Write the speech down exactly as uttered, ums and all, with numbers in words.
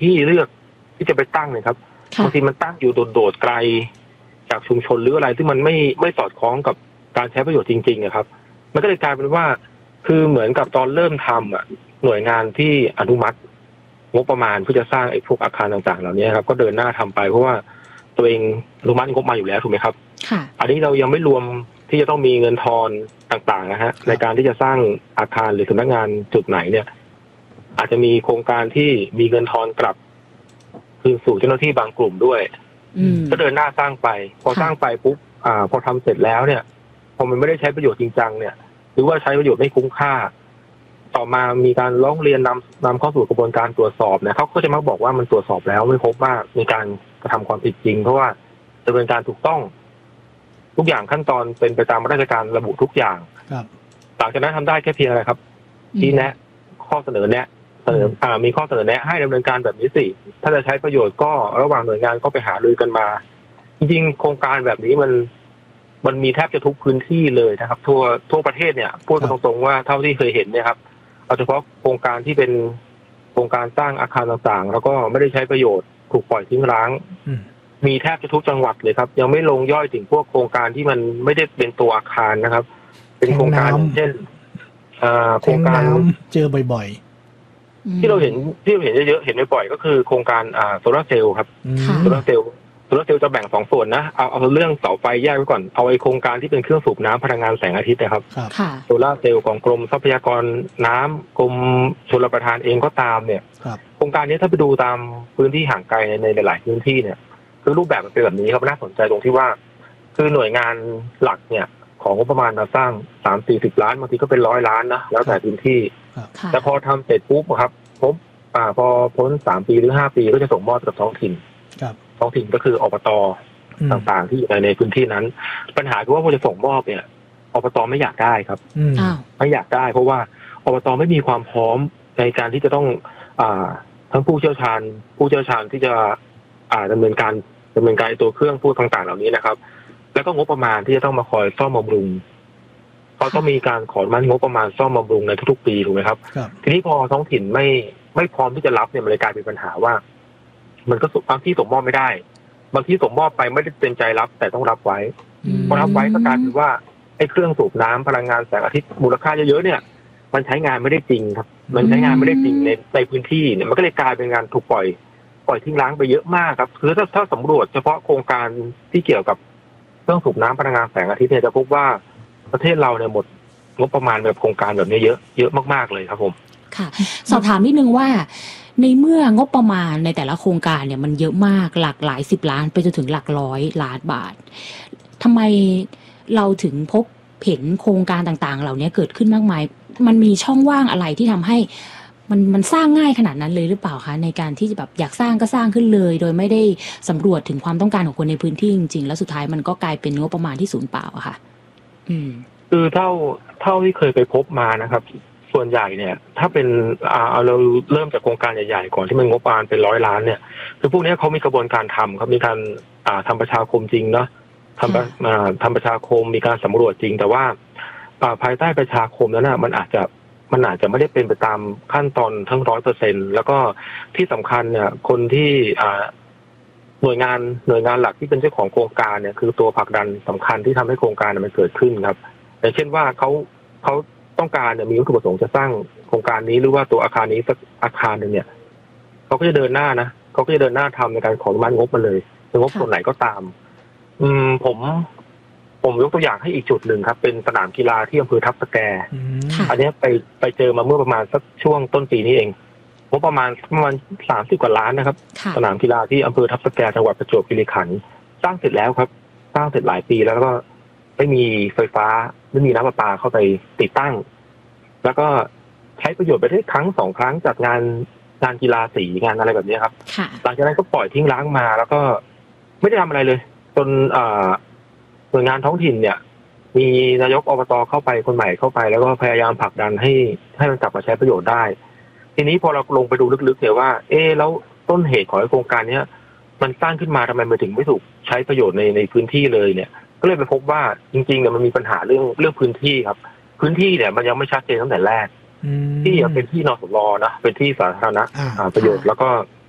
ที่เลือกที่จะไปตั้งเนี่ยครับบางทีมันตั้งอยู่โดดๆไกลจากชุมชนหรืออะไรที่มันไม่ไม่สอดคล้องกับการใช้ประโยชน์จริงๆนะครับมันก็เลยกลายเป็นว่าคือเหมือนกับตอนเริ่มทำอ่ะหน่วยงานที่อนุมัติงบประมาณเพื่อจะสร้างไอ้พวกอาคารต่างๆเหล่านี้ครับก็เดินหน้าทำไปเพราะว่าตัวเองอนุมัติงบมาอยู่แล้วถูกไหมครับอันนี้เรายังไม่รวมที่จะต้องมีเงินทอนต่างๆนะฮะในการที่จะสร้างอาคารหรือสำนักงานจุดไหนเนี่ยอาจจะมีโครงการที่มีเงินทอนกลับคืนสู่เจ้าหน้าที่บางกลุ่มด้วยก็เดินหน้าสร้างไปพอสร้างไปปุ๊บอ่าพอทำเสร็จแล้วเนี่ยพอมันไม่ได้ใช้ประโยชน์จริงจังเนี่ยหรือว่าใช้ประโยชน์ไม่คุ้มค่าต่อมามีการร้องเรียนนำนำเข้าสู่กระบวนการตรวจสอบเนี่ยเขาก็จะมักบอกว่ามันตรวจสอบแล้วไม่พบว่ามีการกระทำความผิดจริงเพราะว่าดำเนินการถูกต้องทุกอย่างขั้นตอนเป็นไปตามมาตรการระบุทุกอย่างหลังจากนั้นทำได้แค่เพียงอะไรครับชี้แนะข้อเสนอแนะเสนออ่ามีข้อเสนอแนะให้ดำเนินการแบบนี้สิถ้าจะใช้ประโยชน์ก็ระหว่างหน่วยงานก็ไปหารือกันมาจริงๆโครงการแบบนี้มันมันมีแทบจะทุกพื้นที่เลยนะครับทั่วทั่วประเทศเนี่ยพูดตรงๆว่าเท่าที่เคยเห็นเนี่ยครับเอาเฉพาะโครงการที่เป็นโครงการสร้างอาคารต่างๆแล้วก็ไม่ได้ใช้ประโยชน์ถูกปล่อยทิ้งร้างมีแทบจะทุกจังหวัดเลยครับยังไม่ลงย่อยถึงพวกโครงการที่มันไม่ได้เป็นตัวอาคารนะครับเป็นโครงการเช่นโครงการเจอบ่อยๆที่เราเห็นที่เราเห็นเยอะๆเห็นบ่อยๆก็คือโครงการโซลาร์เซลล์ครับโซลาร์เซลล์โซลาร์เซลล์จะแบ่งสองส่วนนะเอาเอาเรื่องเสาไฟแยกไว้ก่อนเอาไอ้โครงการที่เป็นเครื่องสูบน้ำพลังงานแสงอาทิตย์นะครับโซลาร์เซลล์ของกรมทรัพยากรน้ำกรมชลประทานเองก็ตามเนี่ยโครงการนี้ถ้าไปดูตามพื้นที่ห่างไกลในหลายๆพื้นที่เนี่ยคือรูปแบบมันเป็นแบบนี้ครับน่าสนใจตรงที่ว่าคือหน่วยงานหลักเนี่ยของงบประมาณมาสร้างสามสี่สิบล้านบางทีก็เป็นร้อยล้านนะแล้วแต่พื้นที่แต่พอทำเสร็จปุ๊บครับพบอ่าพอพ้นสามปีหรือห้าปีก็จะส่งมอบกับท้องถิ่นท้องถิ่นก็คืออบต.ต่างๆที่อยู่ในในพื้นที่นั้นปัญหาคือว่าพอจะส่งมอบเนี่ยอบต.ไม่อยากได้ครับไม่อยากได้เพราะว่าอบต.ไม่มีความพร้อมในการที่จะต้องอ่าทั้งผู้เชี่ยวชาญผู้เชี่ยวชาญที่จะอ่าดำเนินการดำเนินการตัวเครื่องพูดต่างๆเหล่านี้นะครับแล้วก็งบประมาณที่จะต้องมาคอยซ่อมบำรุงเขาต้องมีการขออนุมัติงบประมาณซ่อมบำรุงในทุกๆปีถูกไหมครับทีนี้พอท้องถิ่นไม่ไม่พร้อมที่จะรับเนี่ยมันเลยกลายเป็นปัญหาว่ามันก็บางที่ส่งมอบไม่ได้บางที่ส่งมอบไปไม่ได้เต็มใจรับแต่ต้องรับไว้พอรับไว้ก็กลายเป็นว่าไอ้เครื่องสูบน้ำพลังงานแสงอาทิตย์มูลค่าเยอะๆเนี่ยมันใช้งานไม่ได้จริงครับมันใช้งานไม่ได้จริงในในพื้นที่เนี่ยมันก็เลยกลายเป็นงานถูกปล่อยปล่อยทิ้งร้างไปเยอะมากครับคือถ้าถ้าสำรวจเฉพาะโครงการที่เกี่ยวกับเครื่องสูบน้ำพลังงานแสงอาทิตย์เนี่ยจะพบว่าประเทศเราเนี่ยหมดงบประมาณแบบโครงการแบบนี้เยอะเยอะมากๆเลยครับผมค่ะสอบถามนิดนึงว่าในเมื่องบประมาณในแต่ละโครงการเนี่ยมันเยอะมากหลากหลายสิบล้านไปจนถึงหลักร้อยล้านบาททำไมเราถึงพบเห็นโครงการต่างๆเหล่านี้เกิดขึ้นมากมายมันมีช่องว่างอะไรที่ทำให้มันมันสร้างง่ายขนาดนั้นเลยหรือเปล่าคะในการที่จะแบบอยากสร้างก็สร้างขึ้นเลยโดยไม่ได้สำรวจถึงความต้องการของคนในพื้นที่จริงๆแล้วสุดท้ายมันก็กลายเป็นงบประมาณที่สูญเปล่าอะค่ะอืมคือเท่าเท่าที่เคยไปพบมานะครับส่วนใหญ่เนี่ยถ้าเป็นอ่าเราเริ่มจากโครงการใหญ่ๆก่อนที่มันงบประมาณเป็นร้อยล้านเนี่ยคือพวกนี้เขามีกระบวนการทำครับมีการอ่าทำประชาคมจริงเนาะทำอ่าทำประชาคมมีการสำรวจจริงแต่ว่าอ่าภายใต้ประชาคมนั้นน่ะมันอาจจะมันอาจจะไม่ได้เป็นไปตามขั้นตอนทั้งร้อยเปอร์เซ็นต์แล้วก็ที่สำคัญเนี่ยคนที่อ่าหน่วยงานหน่วยงานหลักที่เป็นเจ้าของโครงการเนี่ยคือตัวผลักดันสำคัญที่ทำให้โครงการมันเกิดขึ้นครับอย่างเช่นว่าเขาเขาต้องการเนี่ยมีวัตถุประสงค์จะสร้างโครงการนี้หรือว่าตัวอาคารนี้สักอาคารหนึ่งเนี่ยเขาก็จะเดินหน้านะเขาก็จะเดินหน้าทำในการขออนุมัติงบมาเลยงบส่วนไหนก็ตามอืมผมผมยกตัวอย่างให้อีกจุดหนึ่งครับเป็นสนามกีฬาที่อำเภอทับสแกอันนี้ไปไปเจอมาเมื่อประมาณสักช่วงต้นปีนี้เองงบประมาณประมาณสามสิบกว่าล้านนะครับสนามกีฬาที่อำเภอทับสแกจังหวัดประจวบคีรีขันธ์สร้างเสร็จแล้วครับสร้างเสร็จหลายปีแล้วก็ไม่มีไฟฟ้าไม่มีน้ำประปาเข้าไปติดตั้งแล้วก็ใช้ประโยชน์ไปได้ครั้งสองครั้งจัดงานงานกีฬาสีงานอะไรแบบนี้ครับหลังจากนั้นก็ปล่อยทิ้งร้างมาแล้วก็ไม่ได้ทำอะไรเลยจนหน่วยงานท้องถิ่นเนี่ยมีนายกอบต.เข้าไปคนใหม่เข้าไปแล้วก็พยายามผลักดันให้ให้มันกลับมาใช้ประโยชน์ได้ทีนี้พอเราลงไปดูลึกๆเนี่ยว่าเออแล้วต้นเหตุของโครงการนี้มันสร้างขึ้นมาทำไมมันถึงไม่ถูกใช้ประโยชน์ในในพื้นที่เลยเนี่ยก็เลยไปพบว่าจริงๆเนี่ยมันมีปัญหาเรื่องเรื่องพื้นที่ครับพื้นที่เนี่ยมันยังไม่ชัดเจนตั้งแต่แรกที่เป็นที่นสลนะเป็นที่สาธารณะประโยชน์แล้วก็